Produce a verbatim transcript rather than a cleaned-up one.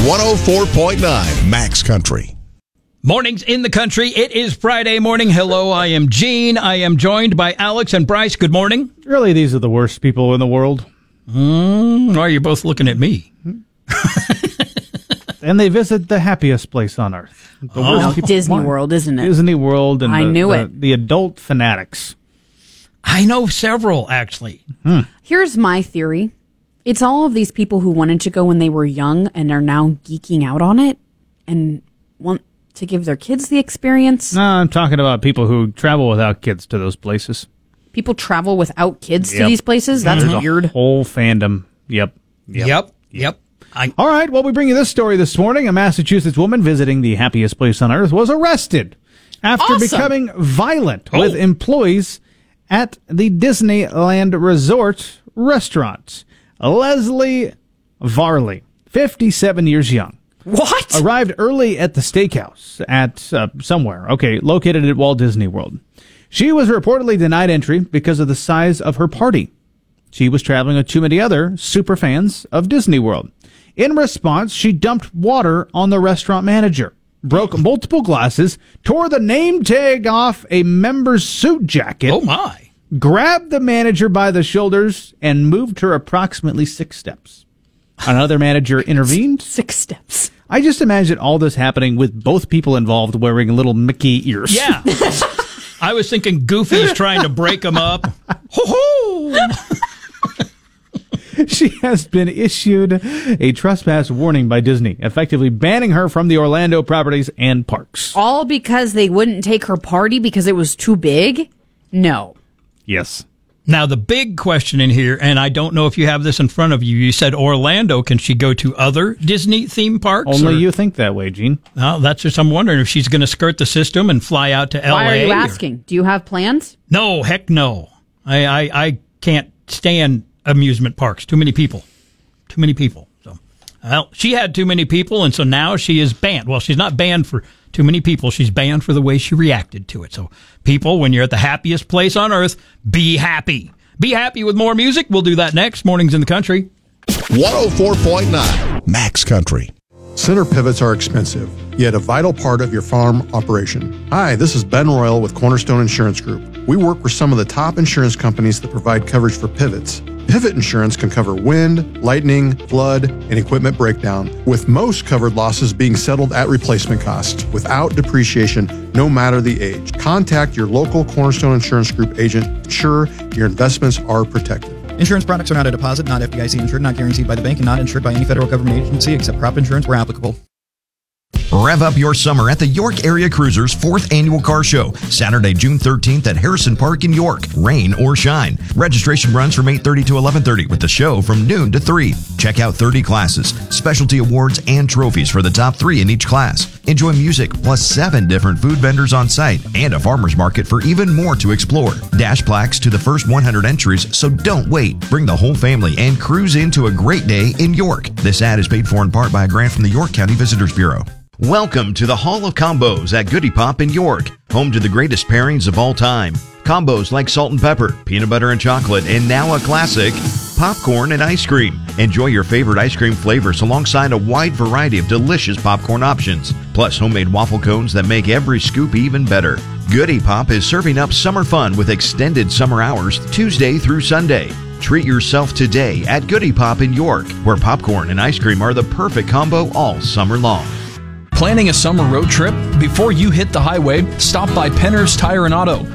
one oh four point nine Max Country. Mornings in the country. It is Friday morning. Hello, I am Gene. I am joined by Alex and Bryce. Good morning. Really, these are the worst people in the world. Mm, why are you both looking at me? And they visit the happiest place on earth. The Oh. worst people- Disney Why? World, isn't it? Disney World. And I the, knew the, it. The adult fanatics. I know several, actually. Here's my theory. It's all of these people who wanted to go when they were young and are now geeking out on it and want to give their kids the experience. No, I'm talking about people who travel without kids to those places. People travel without kids to Yep. these places? That's There's weird. a whole fandom. Yep. Yep. Yep. I, All right, well, we bring you this story this morning. A Massachusetts woman visiting the happiest place on earth was arrested after Awesome. becoming violent Oh. with employees at the Disneyland Resort restaurant. Leslie Varley, fifty-seven years young, What? arrived early at the steakhouse at uh, somewhere, okay, located at Walt Disney World. She was reportedly denied entry because of the size of her party. She was traveling with too many other superfans of Disney World. In response, she dumped water on the restaurant manager, broke multiple glasses, tore the name tag off a member's suit jacket, oh, my. grabbed the manager by the shoulders, and moved her approximately six steps. Another manager intervened. Six steps. I just imagine all this happening with both people involved wearing little Mickey ears. Yeah. I was thinking Goofy's trying to break them up. Ho-ho! She has been issued a trespass warning by Disney, effectively banning her from the Orlando properties and parks. All because they wouldn't take her party because it was too big? No. Yes. Now, the big question in here, and I don't know if you have this in front of you, you said Orlando. Can she go to other Disney theme parks? Only or- you think that way, Gene. Well, that's just, I'm wondering if she's going to skirt the system and fly out to L A. Why are you or- asking? Do you have plans? No, heck no. I, I, I can't stand amusement parks. Too many people. Too many people. So, well, she had too many people, and so now she is banned. Well, she's not banned for too many people. She's banned for the way she reacted to it. So, people, when you're at the happiest place on earth, be happy. Be happy with more music. We'll do that next. Mornings in the Country. one oh four point nine Max Country. Center pivots are expensive, yet a vital part of your farm operation. Hi, this is Ben Royal with Cornerstone Insurance Group. We work with some of the top insurance companies that provide coverage for pivots. Pivot insurance can cover wind, lightning, flood, and equipment breakdown, with most covered losses being settled at replacement cost, without depreciation, no matter the age. Contact your local Cornerstone Insurance Group agent to ensure your investments are protected. Insurance products are not a deposit, not F D I C insured, not guaranteed by the bank, and not insured by any federal government agency except crop insurance where applicable. Rev up your summer at the York Area Cruisers fourth Annual Car Show, Saturday, June thirteenth at Harrison Park in York. Rain or shine. Registration runs from eight thirty to eleven thirty with the show from noon to three. Check out thirty classes, specialty awards, and trophies for the top three in each class. Enjoy music plus seven different food vendors on site and a farmer's market for even more to explore. Dash plaques to the first one hundred entries, so don't wait. Bring the whole family and cruise into a great day in York. This ad is paid for in part by a grant from the York County Visitors Bureau. Welcome to the Hall of Combos at Goody Pop in York, home to the greatest pairings of all time. Combos like salt and pepper, peanut butter and chocolate, and now a classic, popcorn and ice cream. Enjoy your favorite ice cream flavors alongside a wide variety of delicious popcorn options, plus homemade waffle cones that make every scoop even better. Goody Pop is serving up summer fun with extended summer hours Tuesday through Sunday. Treat yourself today at Goody Pop in York, where popcorn and ice cream are the perfect combo all summer long. Planning a summer road trip? Before you hit the highway, stop by Penner's Tire and Auto.